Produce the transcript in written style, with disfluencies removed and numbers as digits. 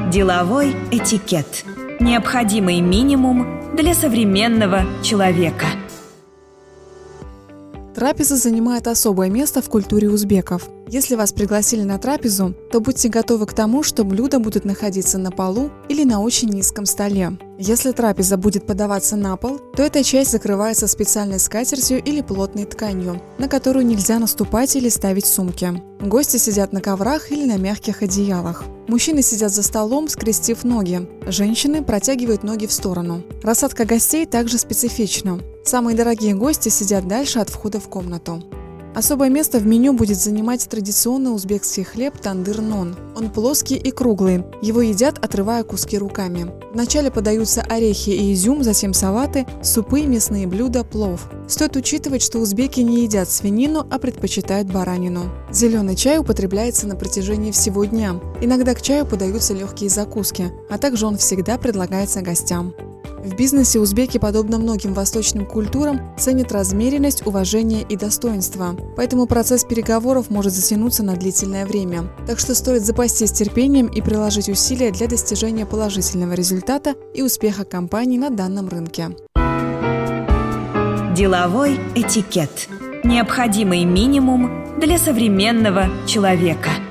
Деловой этикет. Необходимый минимум для современного человека. Трапеза занимает особое место в культуре узбеков. Если вас пригласили на трапезу, то будьте готовы к тому, что блюда будут находиться на полу или на очень низком столе. Если трапеза будет подаваться на пол, то эта часть закрывается специальной скатертью или плотной тканью, на которую нельзя наступать или ставить сумки. Гости сидят на коврах или на мягких одеялах. Мужчины сидят за столом, скрестив ноги. Женщины протягивают ноги в сторону. Рассадка гостей также специфична. Самые дорогие гости сидят дальше от входа в комнату. Особое место в меню будет занимать традиционный узбекский хлеб тандыр-нон. Он плоский и круглый, его едят, отрывая куски руками. Вначале подаются орехи и изюм, затем салаты, супы, мясные блюда, плов. Стоит учитывать, что узбеки не едят свинину, а предпочитают баранину. Зеленый чай употребляется на протяжении всего дня. Иногда к чаю подаются легкие закуски, а также он всегда предлагается гостям. В бизнесе узбеки, подобно многим восточным культурам, ценят размеренность, уважение и достоинство. Поэтому процесс переговоров может затянуться на длительное время. Так что стоит запастись терпением и приложить усилия для достижения положительного результата и успеха компании на данном рынке. Деловой этикет. Необходимый минимум для современного человека.